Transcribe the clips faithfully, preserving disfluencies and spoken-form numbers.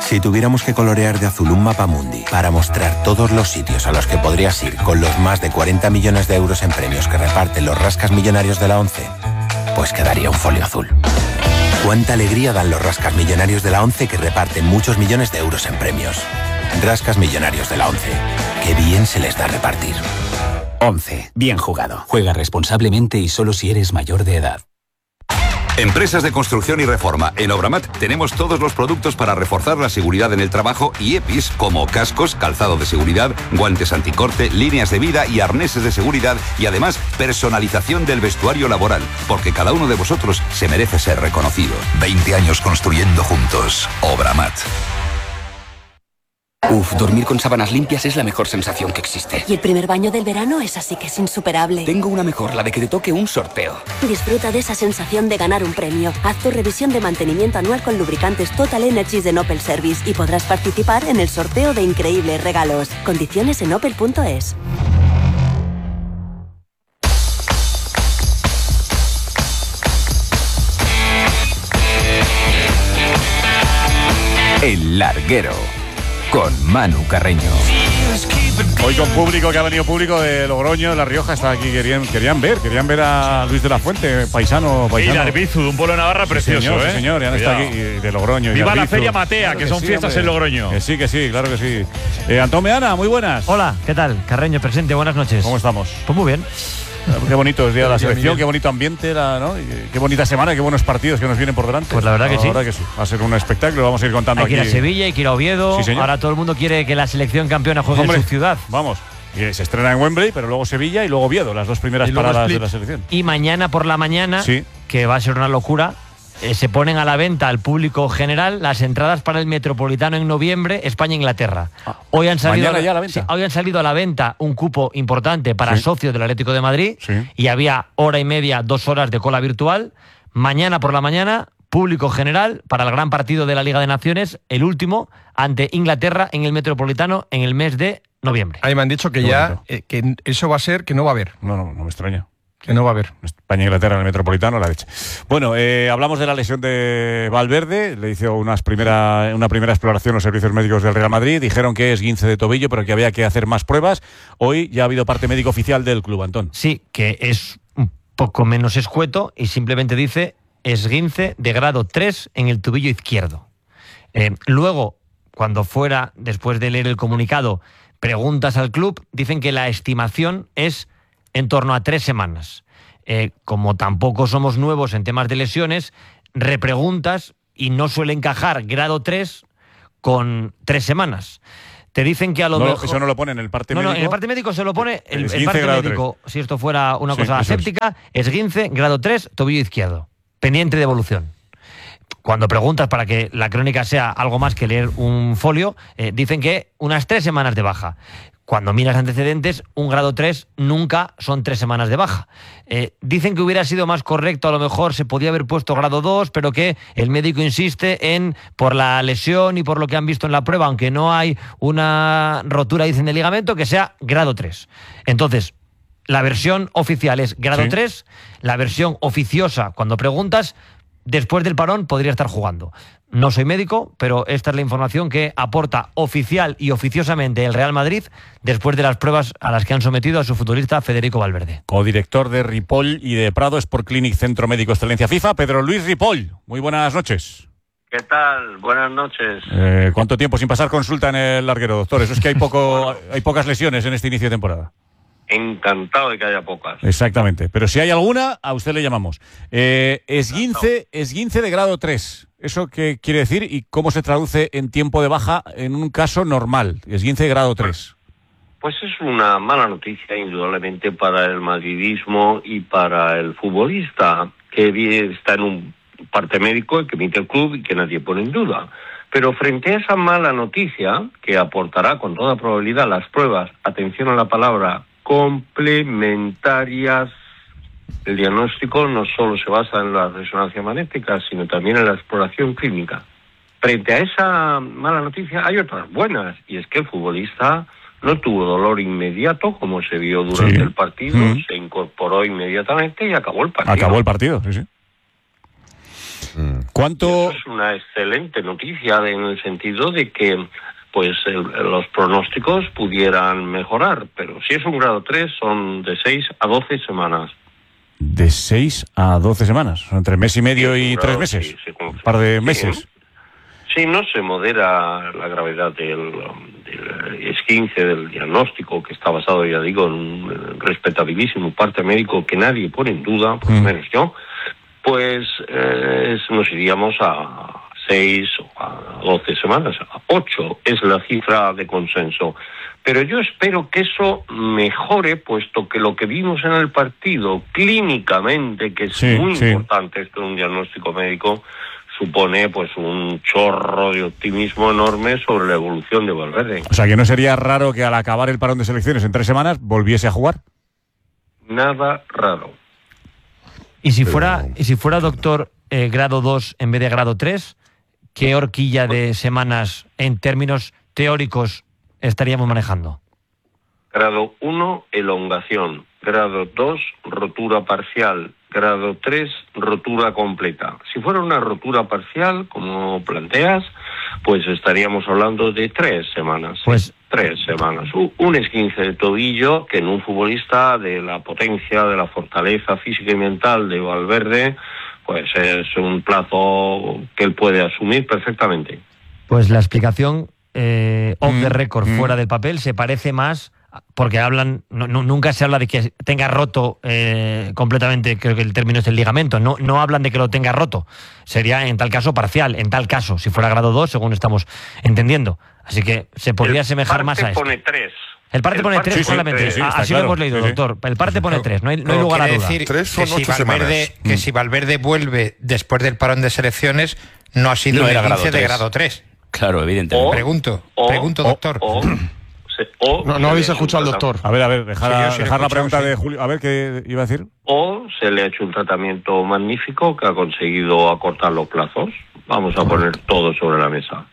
Si tuviéramos que colorear de azul un mapa mundi para mostrar todos los sitios a los que podrías ir con los más de cuarenta millones de euros en premios que reparten los rascas millonarios de la ONCE, pues quedaría un folio azul. Cuánta alegría dan los rascas millonarios de la ONCE que reparten muchos millones de euros en premios. Rascas millonarios de la ONCE. Qué bien se les da repartir. ONCE. Bien jugado. Juega responsablemente y solo si eres mayor de edad. Empresas de construcción y reforma. En Obramat tenemos todos los productos para reforzar la seguridad en el trabajo y EPIs como cascos, calzado de seguridad, guantes anticorte, líneas de vida y arneses de seguridad y además personalización del vestuario laboral, porque cada uno de vosotros se merece ser reconocido. veinte años construyendo juntos. Obramat. Uf, dormir con sábanas limpias es la mejor sensación que existe. Y el primer baño del verano es así que es insuperable. Tengo una mejor, la de que te toque un sorteo. Disfruta de esa sensación de ganar un premio. Haz tu revisión de mantenimiento anual con lubricantes Total Energies de Opel Service y podrás participar en el sorteo de increíbles regalos. Condiciones en opel punto es. El Larguero, con Manu Carreño. Hoy con público, que ha venido público de Logroño, La Rioja, está aquí, querían, querían ver, querían ver a Luis de la Fuente, paisano, paisano. Y Arbizu, un pueblo de Navarra precioso, sí, señor, ¿eh? Sí, señor, ya está aquí, de Logroño. Viva la Feria Matea, claro que, que son sí, fiestas hombre, en Logroño. Que sí, que sí, claro que sí. Eh, Antón Meana, muy buenas. Hola, ¿qué tal? Carreño, presente, buenas noches. ¿Cómo estamos? Pues muy bien. Qué bonito es día de la selección, qué bonito ambiente, la, ¿no? Y qué bonita semana, qué buenos partidos que nos vienen por delante. Pues la verdad que sí. La verdad que sí. Va a ser un espectáculo, vamos a ir contando aquí. Hay que aquí. ir a Sevilla, hay que ir a Oviedo. Sí, ahora todo el mundo quiere que la selección campeona juegue Hombre, en su ciudad. Vamos. Y se estrena en Wembley, pero luego Sevilla y luego Oviedo, las dos primeras paradas Split de la selección. Y mañana por la mañana, sí, que va a ser una locura, eh, se ponen a la venta al público general las entradas para el Metropolitano en noviembre, España-Inglaterra. Hoy han salido mañana a, ya a la venta. Sí, hoy han salido a la venta un cupo importante para sí. socios del Atlético de Madrid, sí. y había hora y media, dos horas de cola virtual. Mañana por la mañana, público general para el gran partido de la Liga de Naciones, el último, ante Inglaterra en el Metropolitano en el mes de noviembre. Ahí me han dicho que Qué ya bonito. eh, que eso va a ser que no va a haber. No, no, no me extraña. Que no va a haber. España e Inglaterra en el Metropolitano, la leche. Bueno, eh, hablamos de la lesión de Valverde. Le hizo unas primera, una primera exploración los servicios médicos del Real Madrid. Dijeron que es esguince de tobillo, pero que había que hacer más pruebas. Hoy ya ha habido parte médico oficial del club, Antón. Sí, que es un poco menos escueto y simplemente dice esguince de grado tres en el tobillo izquierdo. Eh, luego, cuando fuera, después de leer el comunicado, preguntas al club, dicen que la estimación es en torno a tres semanas. Eh, como tampoco somos nuevos en temas de lesiones, repreguntas y no suele encajar grado tres con tres semanas. Te dicen que a lo no, mejor... Eso no lo pone en el parte no, médico. No, en el parte médico se lo pone el, el parte grado médico, tres. Si esto fuera una sí, cosa aséptica, es. esguince, grado tres, tobillo izquierdo, pendiente de evolución. Cuando preguntas para que la crónica sea algo más que leer un folio, eh, dicen que unas tres semanas de baja. Cuando miras antecedentes, un grado tres nunca son tres semanas de baja. Eh, dicen que hubiera sido más correcto, a lo mejor se podía haber puesto grado dos, pero que el médico insiste en, por la lesión y por lo que han visto en la prueba, aunque no hay una rotura, dicen, de ligamento, que sea grado tres. Entonces, la versión oficial es grado sí. tres, la versión oficiosa, cuando preguntas, después del parón podría estar jugando. No soy médico, pero esta es la información que aporta oficial y oficiosamente el Real Madrid después de las pruebas a las que han sometido a su futbolista Federico Valverde. Codirector de Ripoll y de Prado Sport Clinic, Centro Médico Excelencia FIFA, Pedro Luis Ripoll. Muy buenas noches. ¿Qué tal? Buenas noches. Eh, ¿Cuánto tiempo sin pasar consulta en el larguero, doctor? Eso es que hay, poco, hay pocas lesiones en este inicio de temporada. Encantado de que haya pocas. Exactamente. Pero si hay alguna, a usted le llamamos. Eh, esguince, esguince de grado tres. ¿Eso qué quiere decir y cómo se traduce en tiempo de baja en un caso normal? Esguince de grado tres. Pues es una mala noticia, indudablemente, para el madridismo y para el futbolista, que está en un parte médico que emite el club y que nadie pone en duda. Pero frente a esa mala noticia, que aportará con toda probabilidad las pruebas, atención a la palabra, complementarias, el diagnóstico no solo se basa en la resonancia magnética, sino también en la exploración clínica. Frente a esa mala noticia hay otras buenas, y es que el futbolista no tuvo dolor inmediato, como se vio durante sí. el partido, mm. se incorporó inmediatamente y acabó el partido. Acabó el partido, sí, sí. ¿Cuánto? Eso es una excelente noticia en el sentido de que pues el, los pronósticos pudieran mejorar, pero si es un grado tres son de seis a doce semanas. De seis a doce semanas, entre mes y medio y tres meses, sí, sí, un par de meses. Sí, sí, no se modera la gravedad del, del esguince, del diagnóstico, que está basado, ya digo, en un respetabilísimo parte médico que nadie pone en duda, por lo Mm. menos yo, pues eh, nos iríamos a seis o a doce semanas, a ocho es la cifra de consenso. Pero yo espero que eso mejore, puesto que lo que vimos en el partido clínicamente, que es Sí, muy sí. importante esto en un diagnóstico médico, supone pues un chorro de optimismo enorme sobre la evolución de Valverde. O sea, que no sería raro que al acabar el parón de selecciones en tres semanas volviese a jugar. Nada raro. Y si fuera, y si fuera doctor eh, grado dos en vez de grado tres, ¿qué horquilla de semanas en términos teóricos estaríamos manejando? Grado uno, elongación. Grado dos, rotura parcial. Grado tres, rotura completa. Si fuera una rotura parcial, como planteas, pues estaríamos hablando de tres semanas. Pues tres semanas. U- Un esguince de tobillo que en un futbolista de la potencia, de la fortaleza física y mental de Valverde, pues es un plazo que él puede asumir perfectamente. Pues la explicación eh, off the Mm, record, mm. fuera del papel, se parece más, porque hablan, no, no- nunca se habla de que tenga roto eh, completamente, creo que el término es el ligamento, no, no hablan de que lo tenga roto, sería en tal caso parcial, en tal caso, si fuera grado dos, según estamos entendiendo. Así que se podría El asemejar parte más a esto. pone tres. El parte El pone parte tres pone solamente, tres. Sí, A- está así claro. lo hemos leído, Sí, sí. doctor. El parte pone tres, no hay, no hay Pero lugar a quiere duda. decir Tres son que, si ocho Valverde, semanas. que si Valverde vuelve después del parón de selecciones, no ha sido No un era grado esguince de tres. grado tres. Claro, evidentemente. O- Pregunto, o- pregunto, doctor. O, se- o No, se no le habéis ha hecho escuchado un al doctor. A ver, a ver, dejar, Sí, yo sí lo he dejar la escuchado, pregunta sí. de Julio. A ver, ¿qué iba a decir? o se le ha hecho un tratamiento magnífico que ha conseguido acortar los plazos. Vamos a poner todo sobre la mesa.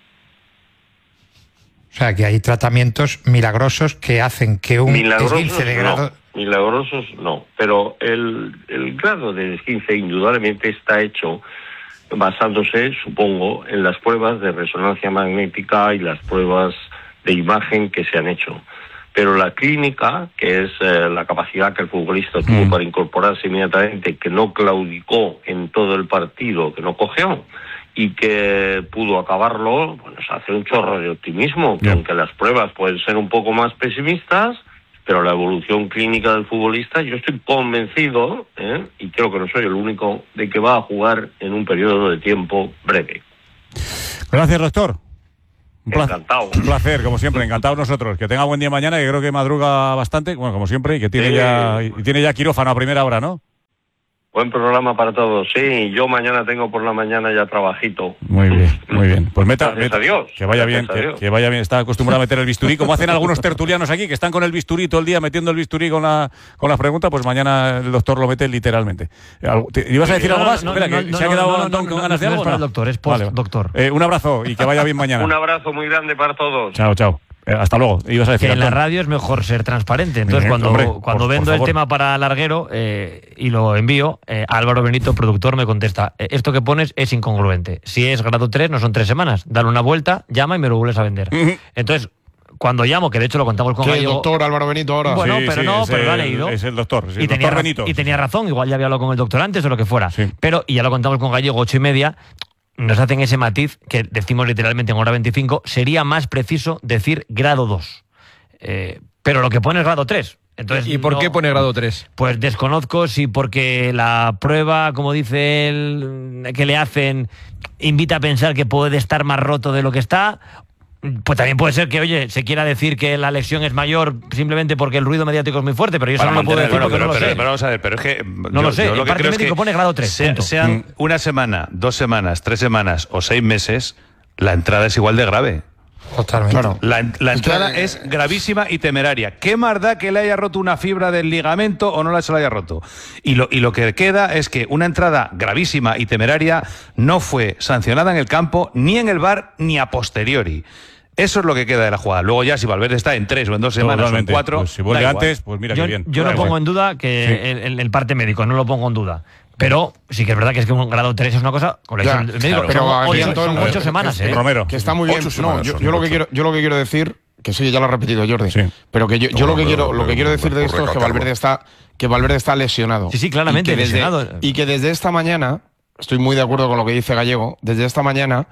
O sea, que hay tratamientos milagrosos que hacen que un Milagrosos esguince de grado... no, milagrosos no, pero el, el grado de esguince indudablemente está hecho basándose, supongo, en las pruebas de resonancia magnética y las pruebas de imagen que se han hecho. Pero la clínica, que es eh, la capacidad que el futbolista tuvo Mm. para incorporarse inmediatamente, que no claudicó en todo el partido, que no cojeó, y que pudo acabarlo, bueno, se hace un chorro de optimismo, que Bien. aunque las pruebas pueden ser un poco más pesimistas, pero la evolución clínica del futbolista, yo estoy convencido, ¿eh? y creo que no soy el único, de que va a jugar en un periodo de tiempo breve. Gracias, doctor. Un placer, Encantado. un placer, como siempre, encantado nosotros. Que tenga buen día mañana, que creo que madruga bastante, bueno, como siempre, y que tiene Sí. ya y tiene ya quirófano a primera hora, ¿no? Buen programa para todos. Sí, yo mañana tengo por la mañana ya trabajito. Muy bien, muy bien. Pues meta, Gracias meta- a Dios. que vaya bien, Gracias a que, Dios. que vaya bien. Está acostumbrado a meter el bisturí, como hacen algunos tertulianos aquí, que están con el bisturí todo el día metiendo el bisturí con la con las preguntas, pues mañana el doctor lo mete literalmente. Algo- ¿te- ¿Ibas a decir No, algo no, más? no, Espera, no, que no, se ha no, quedado no, no, Antón no, con no, ganas de no es algo. para ¿no? el doctor, es Vale. post-doctor. Eh, un abrazo y que vaya bien mañana. Un abrazo muy grande para todos. Chao, chao. Eh, hasta luego. Ibas a decir, Que en la Antón. radio es mejor ser transparente. Entonces, Bien, cuando, hombre, cuando por- vendo por el favor. tema para Larguero eh, y lo envío, eh, Álvaro Benito, productor, me contesta: "Eh, esto que pones es incongruente. Si es grado tres, no son tres semanas. Dale una vuelta, llama y me lo vuelves a vender". Ujú. Entonces, cuando llamo, que de hecho lo contamos con ¿Qué, el Gallego. doctor Álvaro Benito ahora? Bueno, Sí, pero sí, no, es pero lo ha el- leído. Es el doctor, sí, y, el tenía, doctor ra- Benito. y tenía razón, igual ya había hablado con el doctor antes o lo que fuera. Sí. Pero, y ya lo contamos con Gallego, ocho y media, nos hacen ese matiz que decimos literalmente en hora veinticinco, sería más preciso decir grado dos. Eh, pero lo que pone es grado tres. Entonces, ¿Y por no- qué pone grado tres? Pues desconozco si porque la prueba, como dice él, que le hacen, invita a pensar que puede estar más roto de lo que está. Pues también puede ser que, oye, se quiera decir que la lesión es mayor simplemente porque el ruido mediático es muy fuerte, pero yo eso Para no lo puedo mantener- decir bueno, porque pero, no lo pero- sé. pero vamos a ver, pero es que No yo- lo sé, yo el lo que parte creo es médico que pone grado tres, sea- punto. sean Mm. una semana, dos semanas, tres semanas o seis meses, la entrada es igual de grave. Totalmente. Claro. La, la entrada Usted- es gravísima y temeraria. ¿Qué más da que le haya roto una fibra del ligamento o no la se la haya roto? Y lo, y lo que queda es que una entrada gravísima y temeraria no fue sancionada en el campo, ni en el V A R, ni a posteriori. Eso es lo que queda de la jugada. Luego ya si Valverde está en tres o en dos semanas Totalmente. o en cuatro, Pues si vuelve da igual. antes, pues mira yo qué bien. yo Da no igual. pongo en duda que Sí. el, el- el parte médico, no lo pongo en duda. Pero sí que es verdad que es que un grado tres es una cosa con la Ya, el médico, claro, pero son, aquí, ocho, Antonio, son ocho eh, semanas, que, ¿eh? Romero. Que está muy bien. Ocho No, semanas yo, son, yo lo que ocho. quiero, yo lo que quiero decir, que sí, ya lo ha repetido Jordi, Sí. pero que yo, yo No, lo que pero- quiero, lo pero- que quiero decir de por esto es que recalcarlo. Valverde está, que Valverde está lesionado. Sí, sí, claramente y que desde, lesionado. Y que desde esta mañana, estoy muy de acuerdo con lo que dice Gallego, desde esta mañana,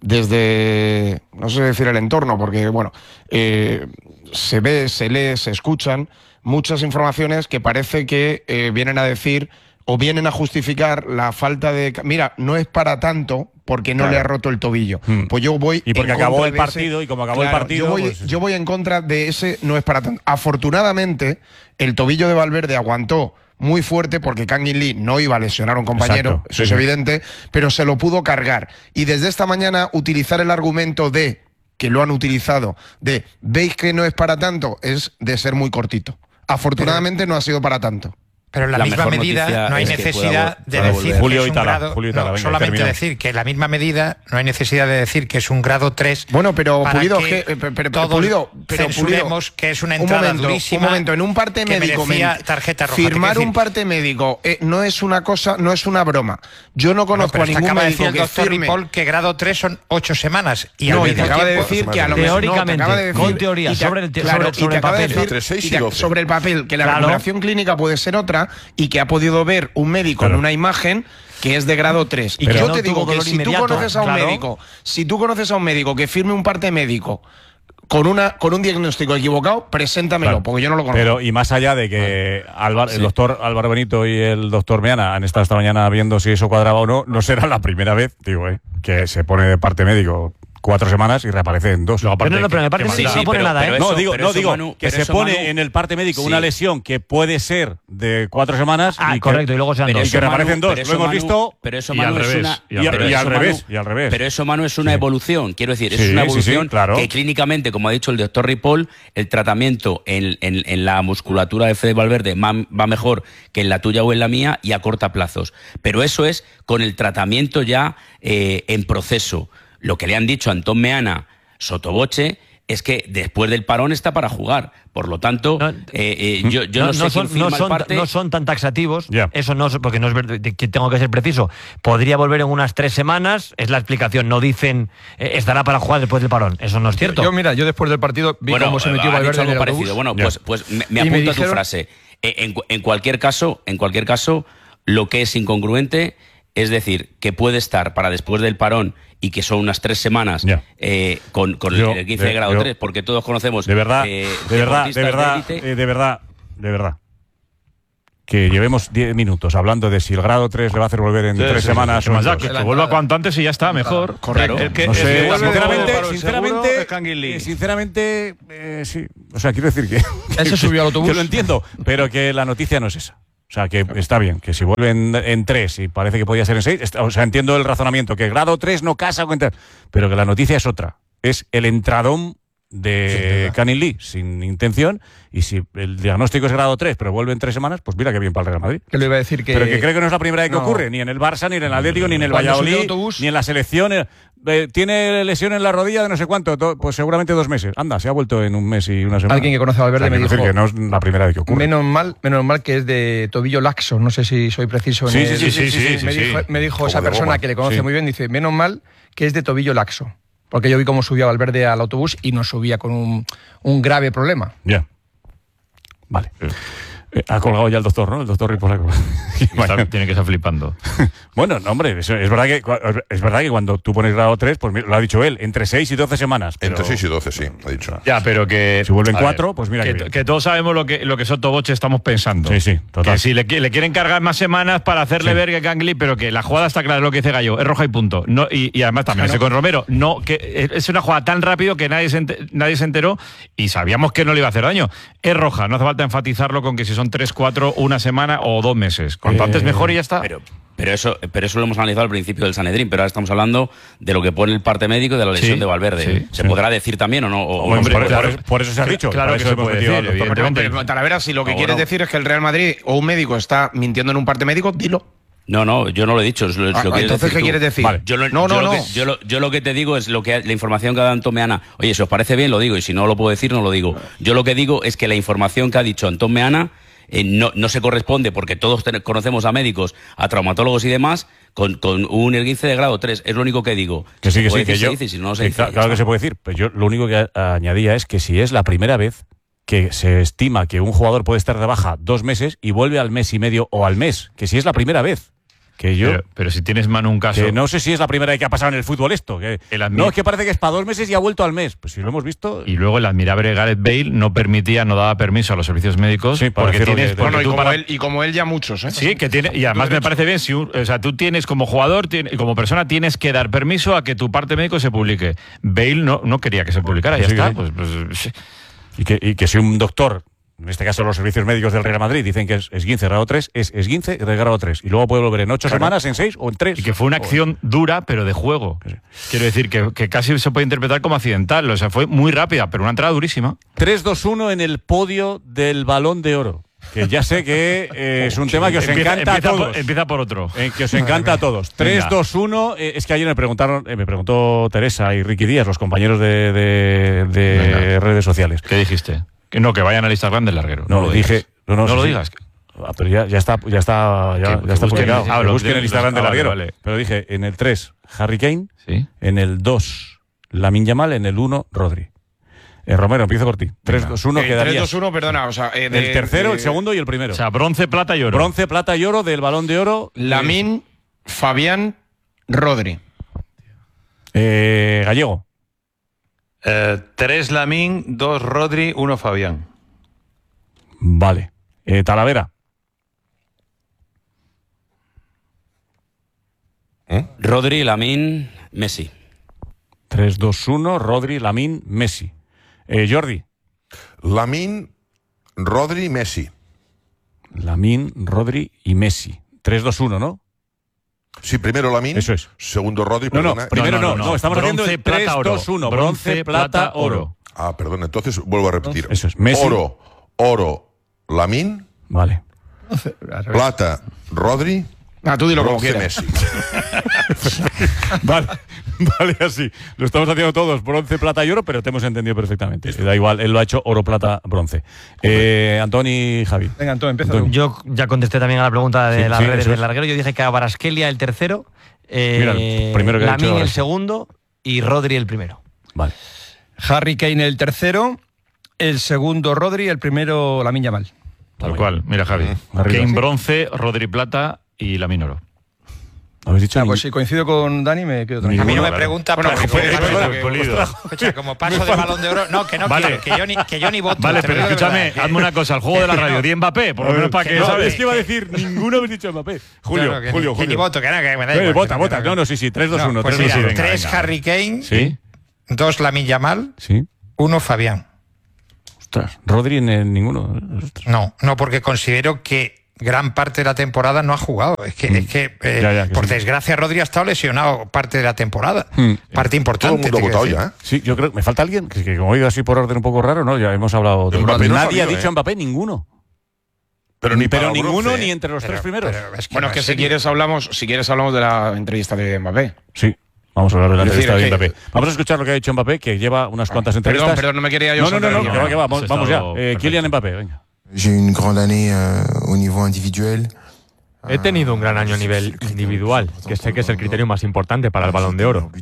desde, no sé decir el entorno, porque bueno, eh, se ve, se lee, se escuchan muchas informaciones que parece que eh, vienen a decir o vienen a justificar la falta de... Mira, no es para tanto porque no Claro. le ha roto el tobillo. Hmm. Pues yo voy... Y porque en acabó contra el de ese- partido, y como acabó el Claro, partido, Yo voy, pues- yo voy en contra de ese no es para tanto. Afortunadamente, el tobillo de Valverde aguantó muy fuerte porque Kangin Lee no iba a lesionar a un compañero, Exacto, eso sí, es sí. evidente, pero se lo pudo cargar. Y desde esta mañana utilizar el argumento de, que lo han utilizado, de ¿veis que no es para tanto? Es de ser muy cortito. Afortunadamente no ha sido para tanto. Pero en la, La misma mejor medida noticia no hay es que necesidad pueda vol- de pueda decir volver. Julio que es un Itala, grado... Julio Itala, no, venga, solamente termino. decir que en la misma medida no hay necesidad de decir que es un grado tres. Bueno, pero para Pulido, que que- eh, pero- pero todos Pulido, pero censuremos Pulido, que es una un entrada momento, durísima. un momento, en un parte que médico, merecía men- tarjeta roja. Te firmar quiero un decir, parte médico eh, no es una cosa, no es una broma. Yo no conozco pero a es que ningún acaba de decir médico el que doctor firme. Ripoll que grado tres son ocho semanas. Y No, al y te mismo acaba de tiempo- decir que a lo mejor no, te Teóricamente, acaba de decir- con teoría, y te- sobre el te- claro, sobre- y te sobre el acaba de papel. decir- Entre seis y y te- doce. sobre el papel que la Claro. valoración clínica puede ser otra y que ha podido ver un médico Claro. en una imagen que es de grado tres. Y Pero yo no te digo tuvo que dolor si tú inmediato, conoces a un claro. médico, si tú conoces a un médico que firme un parte médico con una con un diagnóstico equivocado, preséntamelo, Claro. porque yo no lo conozco. Pero, y más allá de que Álvaro- el doctor Álvaro Benito y el doctor Meana han estado esta mañana viendo si eso cuadraba o no, no será la primera vez, digo, eh, que se pone de parte médico cuatro semanas y reaparece en dos. Pero no, no, pero me parece que Sí, no sí, pone pero- nada, pero ¿eh? eso- no, digo, pero no, eso, digo Manu, que pero se eso, pone Manu, en el parte médico sí. una lesión que puede ser de cuatro semanas Ah, y que- correcto, y luego sean Pero dos. y que eso, reaparecen Manu, dos. pero Lo hemos eso, visto Manu, pero eso, y al Manu, es revés, una- y al y, pero y eso, al Manu, revés, y al revés. Pero eso, Manu, es una Sí. evolución. Quiero decir, es Sí, una sí, sí, evolución claro. que clínicamente, como ha dicho el doctor Ripoll, el tratamiento en, en- en la musculatura de Fede Valverde va, va mejor que en la tuya o en la mía y a corta plazos. Pero eso es con el tratamiento ya eh, en proceso. Lo que le han dicho a Antón Meana, Sotoboche, es que después del parón está para jugar. Por lo tanto, eh, eh, yo, yo no, sé quién son, firma no, el son, parte. no son tan taxativos, Ya. eso no, porque no es ver- que tengo que ser preciso. Podría volver en unas tres semanas, es la explicación. No dicen eh, estará para jugar después del parón. Eso no es cierto. Yo, mira, yo después del partido vi Bueno, cómo se metió ha Valverde dicho en algo el parecido. autobús. Bueno, Ya. pues, pues me, me Y me apunta dijeron- tu frase. Eh, En, cu- en cualquier caso, en cualquier caso, lo que es incongruente es decir que puede estar para después del parón y que son unas tres semanas Ya. eh, con, con Yo, el quince de- de grado yo- tres, porque todos conocemos De verdad, eh, de verdad, de deportistas verdad, élite. eh, de verdad, de verdad. Que llevemos diez minutos hablando de si el grado tres le va a hacer volver en Sí, tres sí, semanas. sí, o en más da, dos. que, que vuelva cuanto antes y ya está, mejor. Correcto. El que- No el sé, que vuelve sinceramente, para el sinceramente, seguro es Kangin Lee. eh, sinceramente, eh, sí. O sea, quiero decir que, Él se subió al autobús. que lo entiendo, pero que la noticia no es esa. O sea, que está bien, que si vuelven en tres y parece que podía ser en seis, está- o sea, entiendo el razonamiento, que el grado tres no casa con tal, pero que la noticia es otra. Es el entradón de Kangin Lee sin intención, y si el diagnóstico es grado tres, pero vuelve en tres semanas, pues mira que bien para el Real Madrid. Que le iba a decir que... Pero que creo que no es la primera vez que No. ocurre, ni en el Barça, ni en el Atlético, ni en el Cuando subió Valladolid, al autobús- ni en la selección. eh, eh, tiene lesión en la rodilla de no sé cuánto, to- pues seguramente dos meses. Anda, se ha vuelto en un mes y una semana. Alguien que conoce a Valverde O sea, me quiero decir dijo- que no es la primera vez que ocurre. Menos mal, menos mal que es de tobillo laxo. No sé si soy preciso. En Sí, el- sí, sí, sí, sí, sí, me, sí. dijo, me dijo Como esa de persona goma. que le conoce Sí. muy bien, dice, menos mal que es de tobillo laxo. Porque yo vi cómo subía Valverde al autobús y no subía con un, un grave problema. Ya. Vale. Eh, ha colgado ya el doctor, ¿no? El doctor Ripoll. Está- tiene que estar flipando. Bueno, no, hombre, eso es verdad que es verdad que cuando tú pones grado tres, pues mira, lo ha dicho él, entre seis y doce semanas. pero Entre seis y doce, sí, ha dicho. Ya, pero que. Si vuelven a ver, cuatro, pues mira Que, que bien. que todos sabemos lo que, lo que Sotoboche estamos pensando. Sí, sí, total. Que si le, qui- le quieren cargar más semanas para hacerle Sí. ver que Kangin Lee, pero que la jugada está clara, es lo que dice Gallo, es roja y punto. No, y, y además también Claro. sé con Romero, no, que es una jugada tan rápido que nadie se, ente- nadie se enteró y sabíamos que no le iba a hacer daño. Es roja, no hace falta enfatizarlo con que si son tres, cuatro, una semana o dos meses. Cuanto Eh, antes mejor y ya está. Pero, pero eso, pero eso lo hemos analizado al principio del Sanedrín, pero ahora estamos hablando de lo que pone el parte médico de la lesión Sí, de Valverde. sí, ¿Se sí. podrá decir también o no? O- o Hombre, no se por, puede? por eso- por eso se ha dicho. Claro por que eso se hemos puede metido decir, al doctor evidentemente. Ripoll. Pero, Talavera, si lo que No, quieres no. decir es que el Real Madrid o un médico está mintiendo en un parte médico, dilo. No, no, yo no lo he dicho. Es lo, es Ah, lo que quieres entonces, decir ¿qué tú. quieres decir? Vale. Yo lo, No, yo no, lo no. Que, yo, lo, yo lo que te digo es lo que la información que ha dado Antón Meana. Oye, si os parece bien, lo digo. Y si no lo puedo decir, no lo digo. Yo lo que digo es que la información que ha dicho Antón Meana eh, no, no se corresponde, porque todos ten- conocemos a médicos, a traumatólogos y demás, con, con un esguince de grado tres. Es lo único que digo. Que sí, que Se puede sí, que decir, yo. se dice, si no, no se que dice, claro ya claro que está. se puede decir, pero yo lo único que a- añadía es que si es la primera vez que se estima que un jugador puede estar de baja dos meses y vuelve al mes y medio o al mes, que si es la primera vez. Que yo, Pero, pero si tienes, Manu, un caso. que no sé si es la primera vez que ha pasado en el fútbol esto. Que, El admi- no, es que parece que es para dos meses y ha vuelto al mes. Pues si lo hemos visto. Y luego el admirable Gareth Bale no permitía, no daba permiso a los servicios médicos. Sí, para porque decirlo tienes. que- porque Bueno, y tú como, para- él, y como él ya muchos, ¿eh? Sí, que tiene. Y además me parece bien, si un- o sea, tú tienes como jugador tiene- y como persona tienes que dar permiso a que tu parte médico se publique. Bale no, no quería que se publicara, ya Sí, está. sí. Pues, pues, sí. Y que, y que si un doctor, en este caso los servicios médicos del Real Madrid, dicen que es esguince de grado tres, es esguince de grado tres. Y luego puede volver en ocho Claro. semanas, en seis o en tres. Y que fue una acción dura, pero de juego. Quiero decir que, que casi se puede interpretar como accidental. O sea, fue muy rápida, pero una entrada durísima. tres dos uno en el podio del Balón de Oro. Que ya sé que eh, es un tema que os Empieza- encanta empieza a por- todos. empieza por otro. Eh, que os encanta a todos. tres dos uno. Eh, es que ayer me preguntaron, eh, me preguntó Teresa y Ricky Díaz, los compañeros de, de- de redes sociales. ¿Qué dijiste? Que no, que vayan a listas grandes, larguero. No, No, lo dije. digas. No, no, No sí, lo sí. digas. Ah, pero ya, ya está, ya está, ya, Que- ya que está busquen- publicado. ah, Que los busquen de- el Instagram ah, de vale, larguero. vale. Pero dije, en el tres, Harry Kane. Sí. En el dos, Lamine Yamal. En el uno, Rodri. Eh, Romero, empiezo por ti. tres dos uno Eh, quedaría. tres dos uno, perdona. O sea, eh, de- El tercero, de- el segundo y el primero. O sea, bronce, plata y oro. Bronce, plata y oro del Balón de Oro. Lamine, Fabián, Rodri. Eh, Gallego. Eh, tres Lamín, dos Rodri, uno Fabián. Vale. Eh, Talavera. Rodri, Lamine, Messi. tres dos uno, Rodri, Lamine, Messi. Eh, Jordi. Lamine, Rodri, Messi. Lamine, Rodri y Messi. tres dos uno, ¿no? Sí, primero Lamine. Eso es. Segundo Rodri. No, no, perdona. primero no, no, estamos haciendo el tres dos uno. Bronce, plata, oro. Ah, perdón, entonces vuelvo a repetir. Eso es. Messi. Oro, oro, Lamine. Vale. Plata, Rodri. Ah, tú dilo como bronce, quieras. Messi. Vale, vale, así. Lo estamos haciendo todos, bronce, plata y oro, pero te hemos entendido perfectamente. Da igual, él lo ha hecho oro, plata, bronce. Eh, Antoni y Javi. Venga, Antón, empieza tú. Yo ya contesté también a la pregunta de Sí, las sí, redes eso del es. larguero. Yo dije que a Barasquelia el tercero, eh, Mira, el primero que ha dicho Lamine el Barasquelia. segundo y Rodri el primero. Vale. Harry Kane el tercero, el segundo Rodri, el primero Lamine Yamal. Tal cual. Mira, Javi. Arriba. Kane bronce, Rodri plata y Lamine oro. ¿Habéis dicho? Ah, pues si coincido con Dani, me quedo tranquilo. A mí no me Claro. pregunta, Bueno, pero que fue- como fue- paso- fue polido. escucha, como paso de Balón de Oro. No, que no Vale. quiero, que yo ni, que yo ni voto. Vale, te lo pero digo de escúchame, verdad, que- hazme una cosa, el juego de la radio, di Mbappé, por lo menos para que, No, ¿sabes? es que iba a decir, ninguno habéis dicho Mbappé. Julio, Claro, que- Julio, que ni Julio. voto, que no, que me da Eh, igual, vota, que vota. no- No, no, sí, sí, tres dos uno. No, pues tres dos mira, uno. tres venga. Harry Kane, Sí, dos Lamine Yamal, sí. uno Fabián. Ostras, Rodri en el ninguno. No, no, porque considero que gran parte de la temporada no ha jugado. Es que, es que, eh, Ya, ya, que por sí. desgracia, Rodri ha estado lesionado parte de la temporada. Mm. Parte importante. Todo el mundo ha te quiero votado decir. ya, ¿eh? Sí, yo creo que me falta alguien, que, que como he ido así por orden un poco raro, ¿no? Ya hemos hablado. de Mbappé no Nadie salió, ha dicho ¿eh? Mbappé, ninguno. Pero ni para ninguno, bronce, ni ¿eh? entre los Pero- tres primeros. pero es que Bueno, no es que es si serio. quieres hablamos, si quieres hablamos de la entrevista de Mbappé. Sí, vamos a hablar de la Es decir, entrevista de que- Mbappé. Vamos a escuchar lo que ha dicho Mbappé, que lleva unas cuantas entrevistas. Perdón, perdón, no me quería yo No, no, no, saltar no, aquí. que va, que va, vamos, Has vamos ya. estado Eh, perfecto. Kylian Mbappé, venga. J'ai eu une grande année euh, au niveau individuel. He tenido un gran año a nivel individual, que sé que es el criterio más importante para el Balón de Oro.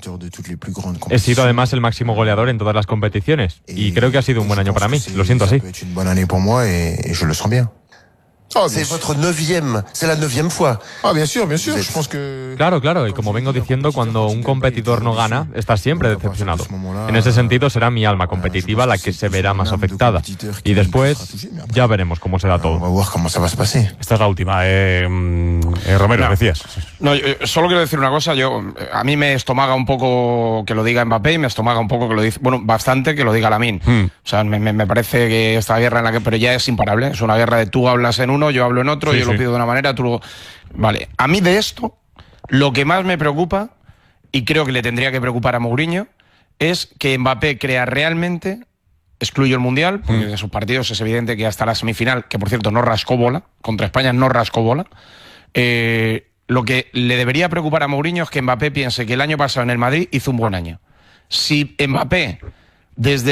He sido además el máximo goleador en todas las competiciones y creo que ha sido un buen año para mí, lo siento así. C'est une bonne année pour moi et, et je le sens bien. C'est votre neuvième, c'est la neuvième fois. Ah, bien sûr, bien sûr. Je pense que Claro, claro, y como vengo diciendo, cuando un competidor no gana, está siempre decepcionado. En ese sentido será mi alma competitiva la que se verá más afectada. Y después ya veremos cómo será todo. Esta es la última. Eh, mm, eh, Romero, No. decías. No, yo, yo solo quiero decir una cosa. Yo eh, a mí me estomaga un poco que lo diga Mbappé y me estomaga un poco que lo dice, bueno, bastante que lo diga Lamine. Hmm. O sea, me, me- me parece que esta guerra en la que, pero ya es imparable. Es una guerra de tú hablas en uno, yo hablo en otro, Sí, yo sí. lo pido de una manera, tú lo. Vale. A mí de esto, lo que más me preocupa y creo que le tendría que preocupar a Mourinho es que Mbappé crea realmente. Excluyo el Mundial, porque Hmm. de sus partidos es evidente que hasta la semifinal, que por cierto no rascó bola, contra España no rascó bola. Eh, lo que le debería preocupar a Mourinho es que Mbappé piense que el año pasado en el Madrid hizo un buen año. Si Mbappé desde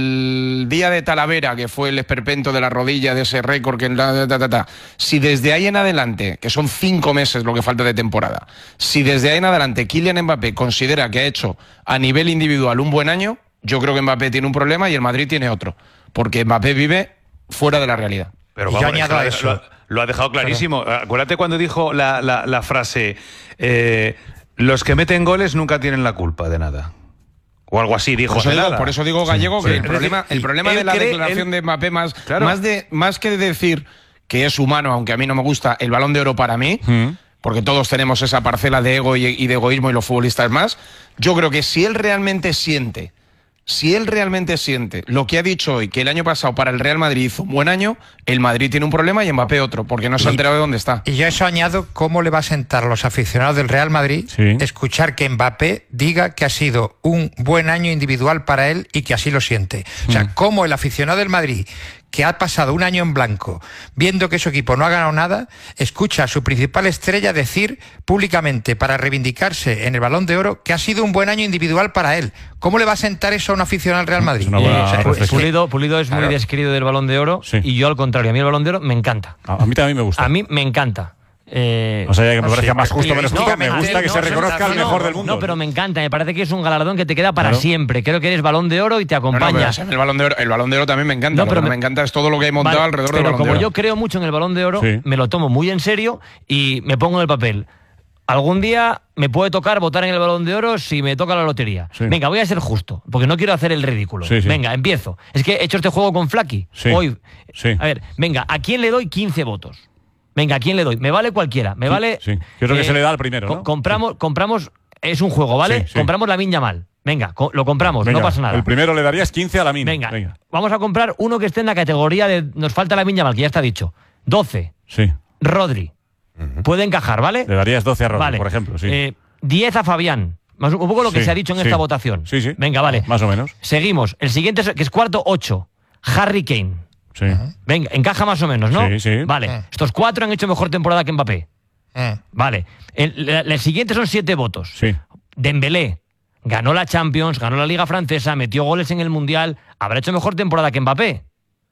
el día de Talavera, que fue el esperpento de la rodilla, de ese récord, que ta, ta, ta, ta, si desde ahí en adelante, que son cinco meses lo que falta de temporada, si desde ahí en adelante Kylian Mbappé considera que ha hecho a nivel individual un buen año, yo creo que Mbappé tiene un problema y el Madrid tiene otro, porque Mbappé vive fuera de la realidad. Pero vamos, es que lo, eso. Lo, lo ha dejado clarísimo. Pero... Acuérdate cuando dijo la, la, la frase, eh, los que meten goles nunca tienen la culpa de nada. O algo así, dijo. Por eso, digo, nada. Por eso digo, Gallego, sí, que sí. el problema, el problema de la cree, declaración él... de Mbappé, más, claro. más, de, más que de decir que es humano, aunque a mí no me gusta, el Balón de Oro para mí, mm. porque todos tenemos esa parcela de ego y, y de egoísmo y los futbolistas más, yo creo que si él realmente siente, si él realmente siente lo que ha dicho hoy, que el año pasado para el Real Madrid hizo un buen año, el Madrid tiene un problema y Mbappé otro, porque no se ha enterado de dónde está. Y yo eso añado, ¿cómo le va a sentar a los aficionados del Real Madrid sí. escuchar que Mbappé diga que ha sido un buen año individual para él y que así lo siente? O sea, cómo el aficionado del Madrid, que ha pasado un año en blanco, viendo que su equipo no ha ganado nada, escucha a su principal estrella decir públicamente, para reivindicarse en el Balón de Oro, que ha sido un buen año individual para él. ¿Cómo le va a sentar eso a un aficionado al Real Madrid? Eh, o sea, Pulido, Pulido es claro. muy desquerido del Balón de Oro sí. y yo al contrario, a mí el Balón de Oro me encanta. A, a mí también me gusta. A mí me encanta. Eh, o sea, que me parece sí, más justo, menos justo. No, me gusta no, que no, se reconozca no, el mejor del mundo. No, pero me encanta. Me parece que es un galardón que te queda para claro. siempre. Creo que eres Balón de Oro y te acompaña. No, no, pero el, balón de oro, el Balón de Oro también me encanta. No, pero me, me encanta es todo lo que hay montado vale, alrededor del Balón de Oro. Pero como yo creo mucho en el Balón de Oro, sí. me lo tomo muy en serio y me pongo en el papel. Algún día me puede tocar votar en el Balón de Oro si me toca la lotería. Sí. Venga, voy a ser justo, porque no quiero hacer el ridículo. Sí, sí. Venga, empiezo. Es que he hecho este juego con Flaky. Sí. Hoy. Sí. A ver, venga, ¿a quién le doy quince votos? Venga, ¿a quién le doy? Me vale cualquiera. Me sí, vale. Sí. Yo creo eh, que se le da al primero, ¿no? Co compramos, sí. compramos. Es un juego, ¿vale? Sí, sí. Compramos la Lamine Yamal. Venga, co lo compramos, venga, no pasa nada. El primero le darías quince a Lamine. Venga, venga, vamos a comprar uno que esté en la categoría de. Nos falta Lamine Yamal, que ya está dicho. doce. Sí. Rodri. Uh-huh. Puede encajar, ¿vale? Le darías doce a Rodri, vale. por ejemplo, sí. Eh, diez a Fabián. Más, un poco lo que sí, se ha dicho en sí. esta votación. Sí, sí. Venga, vale. Más o menos. Seguimos. El siguiente, que es cuarto, ocho. Harry Kane. Sí. Venga, encaja más o menos, ¿no? Sí, sí. Vale. Uh. Estos cuatro han hecho mejor temporada que Mbappé. Uh. Vale. El, el, el siguiente son siete votos. Sí. Dembélé. Ganó la Champions, ganó la Liga Francesa, metió goles en el Mundial. Habrá hecho mejor temporada que Mbappé.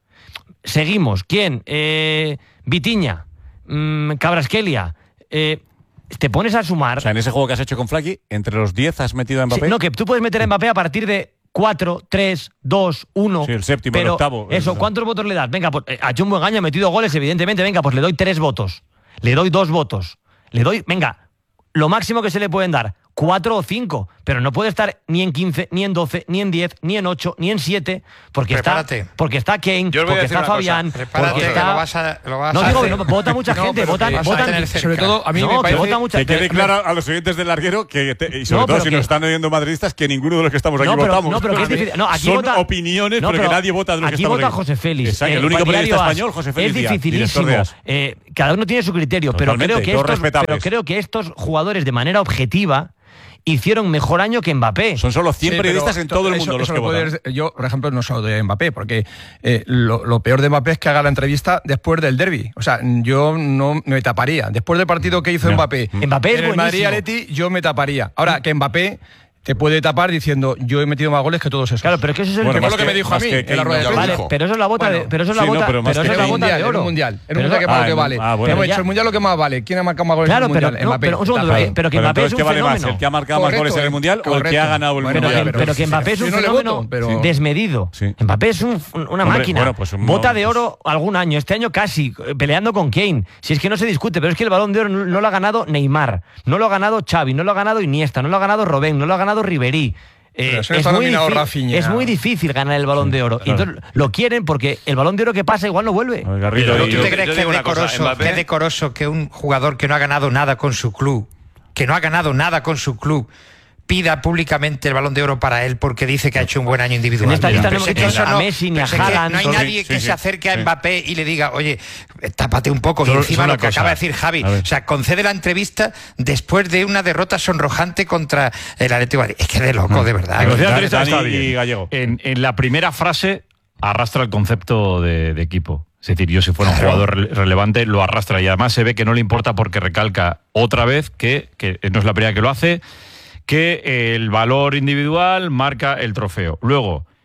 Seguimos. ¿Quién? Eh, Vitinha. Mmm, Kvaratskhelia. Eh, te pones a sumar. O sea, en ese juego que has hecho con Flaky, entre los diez has metido a Mbappé. Sí, no, que tú puedes meter a Mbappé a partir de cuatro, tres, dos, uno. Sí, el séptimo, pero el octavo. Eso, ¿cuántos votos le das? Venga, pues, ha hecho un buen año, ha metido goles, evidentemente. Venga, pues le doy tres votos. Le doy dos votos. Le doy, venga, lo máximo que se le pueden dar, cuatro o cinco. Pero no puede estar ni en quince, ni en doce, ni en diez, ni en ocho, ni en siete. Porque Prepárate. está, porque está Kane, porque está Fabián. Prepárate, está... que lo vas a, lo vas no a digo, hacer. no, vota mucha gente. No, vota, vota, sobre todo, a mí no, me parece vota mucha que quede gente. claro a los oyentes del larguero que te, y sobre no, todo si que, nos están oyendo madridistas, que ninguno de los que estamos aquí no, pero, votamos. No, pero que es difícil. No, aquí Son vota, opiniones, no, pero, pero que nadie vota de los que aquí estamos vota aquí. José Félix. Exacto, eh, el único periodista As, español, José Félix. Es dificilísimo. Eh, cada uno tiene su criterio, pero creo, que estos, pero creo que estos jugadores, de manera objetiva, hicieron mejor año que Mbappé. Son solo cien sí, periodistas en todo el mundo eso, los eso que votan. Puedes, yo, por ejemplo, no solo de Mbappé, porque eh, lo, lo peor de Mbappé es que haga la entrevista después del derbi. O sea, yo no me taparía. Después del partido que hizo no. Mbappé, Mbappé en el Madrid-Atleti, yo me taparía. Ahora, que Mbappé te puede tapar diciendo yo he metido más goles que todos esos. Claro, pero es que eso es el bueno, que, lo que me dijo a mí que, que en la rueda de prensa. Vale, pero eso es la bota bueno, de, pero eso es la sí, bota, no, pero, pero eso es la bota de oro. En un mundial, en un mundial que más ah, lo que vale. Ah, bueno. Hemos dicho el mundial lo que más vale. ¿Quién ha marcado más goles claro, en el mundial? Pero, no, Mbappé. Pero un segundo, claro. pero que Mbappé es un ¿qué vale fenómeno. más? ¿El que ha marcado más goles en el mundial o el que ha ganado el mundial? Pero que Mbappé es un fenómeno desmedido. Mbappé es una máquina. Bota de oro algún año. Este año casi peleando con Kane. Si es que no se discute, pero es que el Balón de Oro no lo ha ganado Neymar, no lo ha ganado Xavi, no lo ha ganado Iniesta, no lo ha ganado Robben, no lo ha ganado Ribery. Eh, es, muy es muy difícil ganar el Balón de Oro. Sí, claro. Entonces lo quieren porque el Balón de Oro que pasa igual no vuelve. Garrido, ¿Tú yo, te crees yo que, es decoroso, cosa, que es decoroso que un jugador que no ha ganado nada con su club, que no ha ganado nada con su club, pida públicamente el Balón de Oro para él porque dice que ha hecho un buen año individual? En esta lista no hemos dicho a Messi ni a Haaland. No hay nadie que sí, sí, se acerque a Mbappé y le diga, oye, tápate un poco. Y encima lo que cosa. acaba de decir Javi, o sea, concede la entrevista después de una derrota sonrojante contra el Atlético de Madrid. Es que de loco, de verdad. Dani, Dani y Gallego. En, en la primera frase arrastra el concepto de, de equipo. Es decir, yo si fuera un jugador re relevante lo arrastra y además se ve que no le importa porque recalca otra vez que, que no es la primera que lo hace, que el valor individual marca el trofeo. Luego,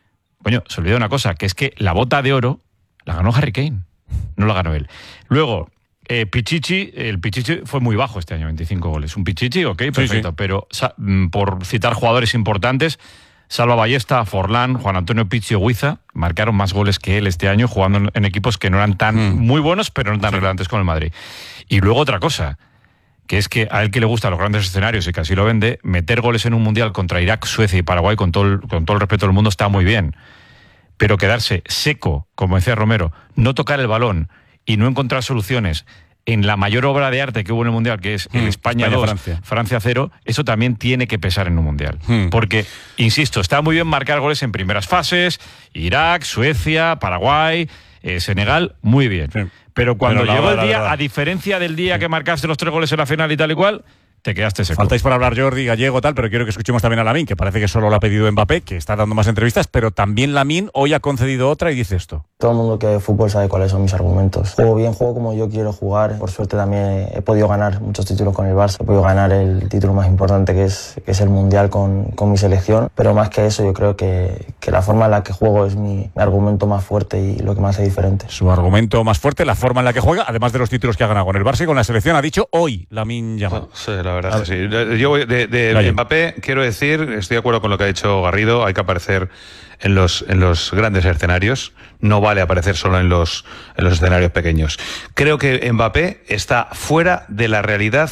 coño, se olvida una cosa, que es que la bota de oro la ganó Harry Kane, no la ganó él. Luego, eh, Pichichi, el Pichichi fue muy bajo este año, veinticinco goles. Un Pichichi, ok, perfecto, sí, sí. pero por citar jugadores importantes, Salva Ballesta, Forlán, Juan Antonio Pichi o Huiza marcaron más goles que él este año jugando en, en equipos que no eran tan mm. muy buenos, pero no tan sí. relevantes como el Madrid. Y luego otra cosa, que es que a él que le gustan los grandes escenarios y que así lo vende, meter goles en un Mundial contra Irak, Suecia y Paraguay, con todo el, con todo el respeto del mundo, está muy bien. Pero quedarse seco, como decía Romero, no tocar el balón y no encontrar soluciones en la mayor obra de arte que hubo en el Mundial, que es el mm, España dos, Francia. Francia cero, eso también tiene que pesar en un Mundial. Mm. Porque, insisto, está muy bien marcar goles en primeras fases, Irak, Suecia, Paraguay, eh, Senegal, muy bien. Sí. Pero cuando Pero llegó el día, verdad. a diferencia del día sí. que marcaste los tres goles en la final y tal y cual, te quedaste seco. Faltáis por hablar Jordi, Gallego, tal, pero quiero que escuchemos también a Lamine, que parece que solo lo ha pedido Mbappé, que está dando más entrevistas, pero también Lamine hoy ha concedido otra y dice esto. Todo el mundo que ve fútbol sabe cuáles son mis argumentos. Juego bien, juego como yo quiero jugar. Por suerte también he podido ganar muchos títulos con el Barça. He podido ganar el título más importante que es, que es el Mundial con, con mi selección. Pero más que eso, yo creo que, que la forma en la que juego es mi, mi argumento más fuerte y lo que me hace diferente. Su argumento más fuerte, la forma en la que juega, además de los títulos que ha ganado con el Barça y con la selección, ha dicho hoy Lamine Yamal. Sí, la verdad es que sí. Yo de, de Mbappé quiero decir, estoy de acuerdo con lo que ha dicho Garrido, hay que aparecer en los, en los grandes escenarios, no vale aparecer solo en los, en los escenarios pequeños. Creo que Mbappé está fuera de la realidad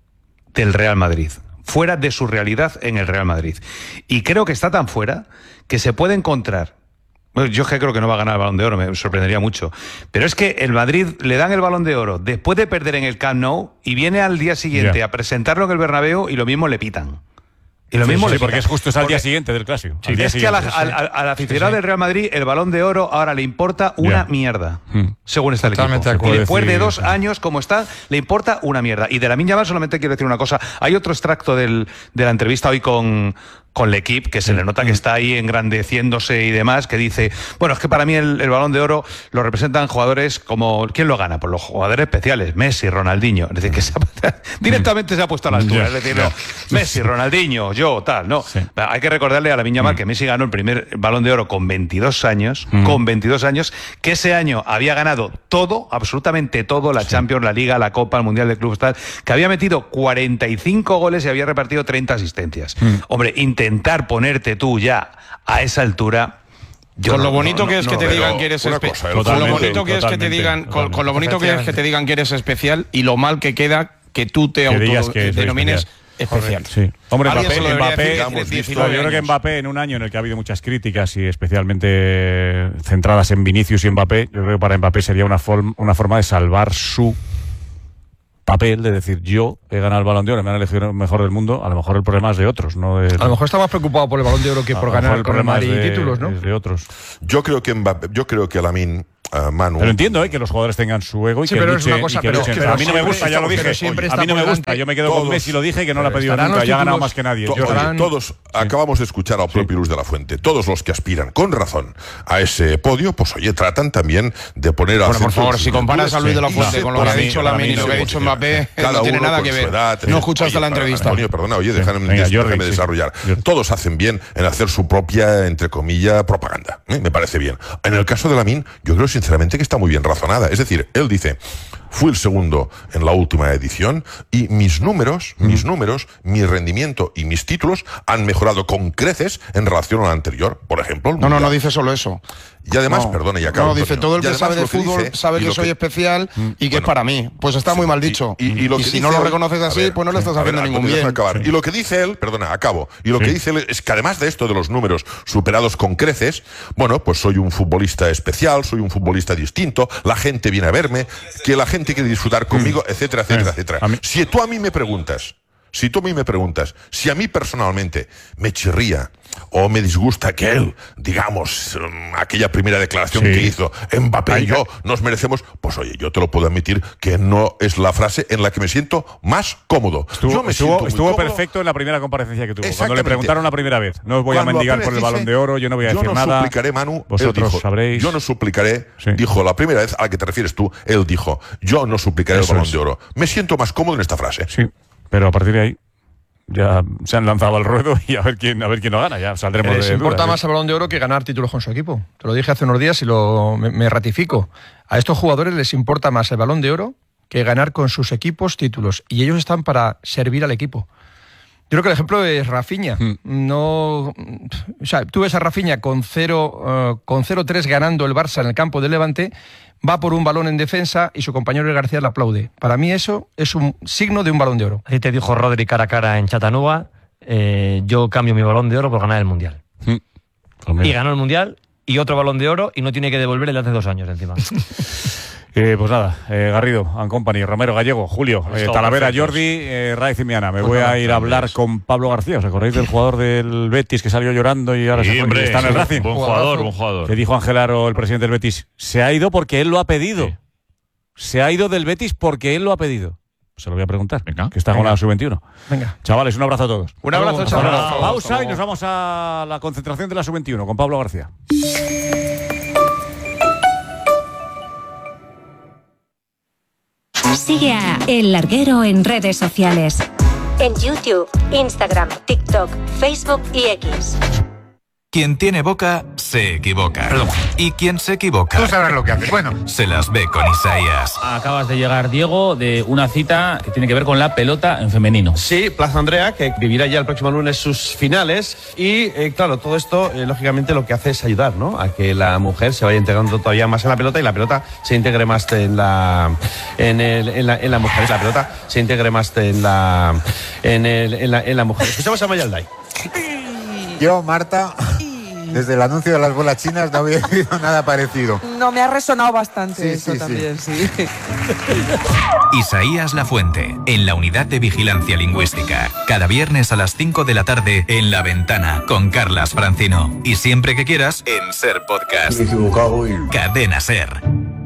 del Real Madrid, fuera de su realidad en el Real Madrid. Y creo que está tan fuera que se puede encontrar. Yo creo que no va a ganar el Balón de Oro, me sorprendería mucho. Pero es que el Madrid le dan el Balón de Oro después de perder en el Camp Nou y viene al día siguiente yeah. a presentarlo en el Bernabéu y lo mismo le pitan. Y lo sí, mismo sí, le porque pitan. es justo es al porque, día siguiente del Clásico. Sí, es que al aficionado sí, sí. del Real Madrid el Balón de Oro ahora le importa una yeah. mierda, hmm. según está el Totalmente equipo. Y después decir, de dos sí. años como está, le importa una mierda. Y de Lamine Yamal solamente quiero decir una cosa. Hay otro extracto del, de la entrevista hoy con... con L'Equipe, que se le nota que está ahí engrandeciéndose y demás, que dice, bueno, es que para mí el, el Balón de Oro lo representan jugadores como, ¿quién lo gana? Pues los jugadores especiales, Messi, Ronaldinho, es decir, que se ha, directamente se ha puesto a la altura, es decir, no, Messi, Ronaldinho, yo, tal, no. Sí. Hay que recordarle a Lamine Yamal mm. que Messi ganó el primer Balón de Oro con veintidós años, mm. con veintidós años, que ese año había ganado todo, absolutamente todo, la sí. Champions, la Liga, la Copa, el Mundial de Clubes, tal, que había metido cuarenta y cinco goles y había repartido treinta asistencias. Mm. Hombre, intentar ponerte tú ya a esa altura. Yo con no, lo bonito no, que es no, que te no, digan que eres especial, con lo bonito que es que te digan, con, con lo bonito que es que te digan que eres especial y lo mal que queda que tú te autodenomines especial. Sí. Hombre, Mbappé, Mbappé decir, yo creo que Mbappé en un año en el que ha habido muchas críticas y especialmente centradas en Vinicius y Mbappé, yo creo que para Mbappé sería una, form, una forma de salvar su papel, de decir, yo he ganado el Balón de Oro, me han elegido el mejor del mundo. A lo mejor el problema es de otros, no de... A lo mejor está más preocupado por el Balón de Oro que por ganar el con el Madrid de, títulos, ¿no? de otros. Yo creo que Mbappé, yo creo que Lamine Uh, Manu. Pero entiendo eh, que los jugadores tengan su ego y sí, que pero luchen. Es una cosa, y que pero, luchen. pero a mí no me gusta, ya lo dije. Oye, a mí no me gusta, yo me quedo todos, con Messi, lo dije, que no lo ha pedido nunca, ya ha ganado más que nadie. To, oye, todos sí. acabamos de escuchar al propio sí. Luis de la Fuente. Todos los que aspiran, con razón, a ese podio, pues oye, tratan también de poner a... Bueno, por favor, si comparas a Luis de la Fuente con lo que ha dicho Lamine y lo que ha dicho Mbappé, no tiene nada que ver. No escuchaste la entrevista. Antonio, perdona, oye, déjame desarrollar. Todos hacen bien en hacer su propia, entre comillas, propaganda. Me parece bien. En el caso de Lamine, yo creo sinceramente que está muy bien razonada. Es decir, él dice, fui el segundo en la última edición y mis números, mm. mis números, mi rendimiento y mis títulos han mejorado con creces en relación al anterior. Por ejemplo, no, no, no dice solo eso. Y además, no, perdona, y acabo. No, dice, todo el que sabe de fútbol dice, sabe que, que soy que, especial y que bueno, es para mí. Pues está sí, muy mal dicho. Y, y, y, lo y que si no lo reconoces así, ver, pues no le estás haciendo ver, ningún bien. Acabar. Y lo que dice él, perdona, acabo. Y lo sí. que dice él es que además de esto de los números superados con creces, bueno, pues soy un futbolista especial, soy un futbolista distinto, la gente viene a verme, que la gente quiere disfrutar conmigo, mm. etcétera, etcétera, sí. etcétera. Si tú a mí me preguntas, si tú a mí me preguntas, si a mí personalmente me chirría o me disgusta que él, digamos, aquella primera declaración sí. que hizo, Mbappé y yo nos merecemos, pues oye, yo te lo puedo admitir que no es la frase en la que me siento más cómodo. Estuvo, yo me estuvo, siento muy estuvo cómodo. perfecto en la primera comparecencia que tuvo. Cuando le preguntaron la primera vez, no os voy Cuando a mendigar por el Balón de Oro, yo no voy a decir yo no nada. Suplicaré, Manu, vosotros dijo, sabréis. Yo no suplicaré, sí. dijo la primera vez a la que te refieres tú, él dijo, yo no suplicaré Eso el Balón es. de Oro. Me siento más cómodo en esta frase. Sí, pero a partir de ahí... Ya se han lanzado al ruedo y a ver quién, a ver quién lo gana. Ya saldremos Les de importa dudas, más ¿eh? el Balón de Oro que ganar títulos con su equipo. Te lo dije hace unos días y lo, me, me ratifico. A estos jugadores les importa más el Balón de Oro que ganar con sus equipos títulos. Y ellos están para servir al equipo. Yo creo que el ejemplo es Rafinha. Mm. No, o sea, tú ves a Rafinha con cero, uh, con cero tres ganando el Barça en el campo del Levante, va por un balón en defensa y su compañero García le aplaude. Para mí eso es un signo de un Balón de Oro. Así te dijo Rodri cara a cara en Chattanooga, eh, yo cambio mi Balón de Oro por ganar el Mundial. Mm. Y ganó el Mundial y otro Balón de Oro y no tiene que devolver el de hace dos años encima. Eh, pues nada, eh, Garrido, and Company, Romero, Gallego, Julio, eh, Talavera, perfectos. Jordi, eh, Raiz y Miana. Me pues voy nada, a ir a hablar es. con Pablo García. ¿Os acordáis del jugador del Betis que salió llorando y ahora sí, se hombre, está en el sí, Racing? Buen jugador, buen jugador. Que dijo Ángel Aro, el presidente del Betis, se ha ido porque él lo ha pedido. Sí. Se ha ido del Betis porque él lo ha pedido. Se lo voy a preguntar, Venga. que está Venga. con la sub veintiuno. Venga. Chavales, un abrazo a todos. Un abrazo, chavales. Pausa y nos vamos a la concentración de la sub veintiuno con Pablo García. Sigue a El Larguero en redes sociales. En YouTube, Instagram, TikTok, Facebook y X. Quien tiene boca, se equivoca. Perdón. Y quien se equivoca... Tú sabrás lo que haces. Bueno. Se las ve con Isaías. Acabas de llegar, Diego, de una cita que tiene que ver con la pelota en femenino. Sí, Plaza Andrea, que vivirá ya el próximo lunes sus finales. Y, eh, claro, todo esto, eh, lógicamente, lo que hace es ayudar, ¿no?, a que la mujer se vaya integrando todavía más en la pelota y la pelota se integre más en la... En, el, en, la, en la mujer. La pelota se integre más en la... En, el, en, la, en la mujer. Escuchamos a Mayalday. Yo, Marta, desde el anuncio de las bolas chinas no había oído nada parecido. No, me ha resonado bastante sí, eso sí, también, sí. sí. Isaías Lafuente, en la Unidad de Vigilancia Lingüística. Cada viernes a las cinco de la tarde en La Ventana, con Carlas Francino. Y siempre que quieras, en Ser Podcast. Me he equivocado hoy. Cadena Ser.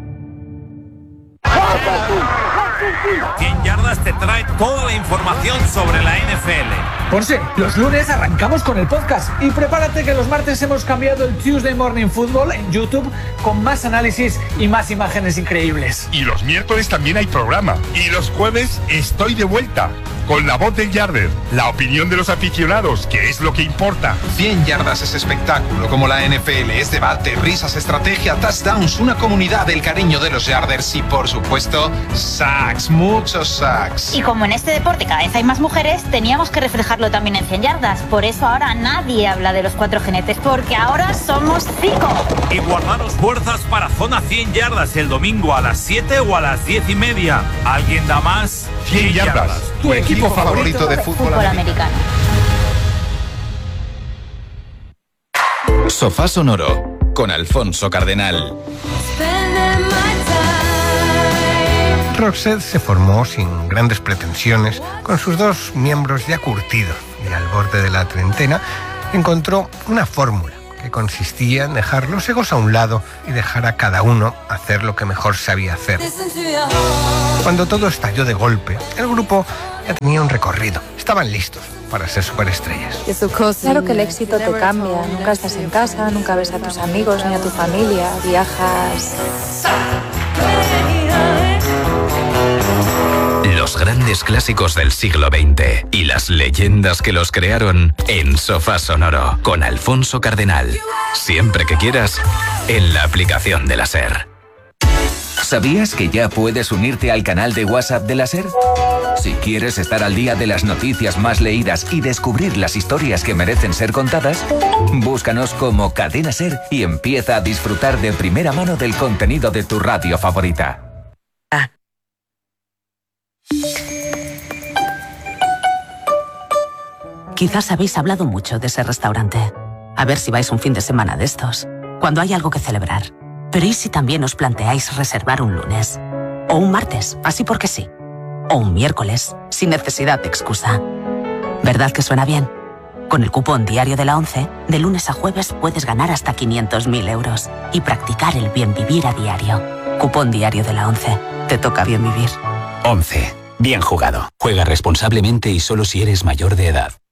cien yardas te trae toda la información sobre la N F L. Ponce, los lunes arrancamos con el podcast y prepárate que los martes hemos cambiado el Tuesday Morning Football en YouTube con más análisis y más imágenes increíbles. Y los miércoles también hay programa. Y los jueves estoy de vuelta con la voz del Yarder, la opinión de los aficionados, que es lo que importa. cien yardas es espectáculo, como la N F L es debate, risas, estrategia, touchdowns, una comunidad del cariño de los Yarders y, por supuesto, sacks, muchos sacks. Y como en este deporte cada vez hay más mujeres, teníamos que reflejarlo también en cien yardas. Por eso ahora nadie habla de los cuatro jinetes, porque ahora somos cinco. Y guardaros fuerzas para Zona cien yardas el domingo a las siete o a las diez y media. ¿Alguien da más? cien yardas. Tu equipo, equipo favorito, favorito de fútbol, fútbol americano. americano. Sofá Sonoro con Alfonso Cardenal. Roxette se formó sin grandes pretensiones, con sus dos miembros ya curtidos, y al borde de la treintena encontró una fórmula que consistía en dejar los egos a un lado y dejar a cada uno hacer lo que mejor sabía hacer. Cuando todo estalló de golpe, el grupo ya tenía un recorrido. Estaban listos para ser superestrellas. Claro que el éxito te cambia. Nunca estás en casa, nunca ves a tus amigos ni a tu familia. Viajas... Los grandes clásicos del siglo veinte y las leyendas que los crearon en Sofá Sonoro con Alfonso Cardenal. Siempre que quieras, en la aplicación de la SER. ¿Sabías que ya puedes unirte al canal de WhatsApp de la SER? Si quieres estar al día de las noticias más leídas y descubrir las historias que merecen ser contadas, búscanos como Cadena SER y empieza a disfrutar de primera mano del contenido de tu radio favorita. Quizás habéis hablado mucho de ese restaurante. A ver si vais un fin de semana de estos, cuando hay algo que celebrar. Pero ¿y si también os planteáis reservar un lunes? O un martes, así porque sí. O un miércoles, sin necesidad de excusa. ¿Verdad que suena bien? Con el cupón diario de la ONCE, de lunes a jueves puedes ganar hasta quinientos mil euros y practicar el bien vivir a diario. Cupón diario de la ONCE. Te toca bien vivir. ONCE. Bien jugado. Juega responsablemente y solo si eres mayor de edad.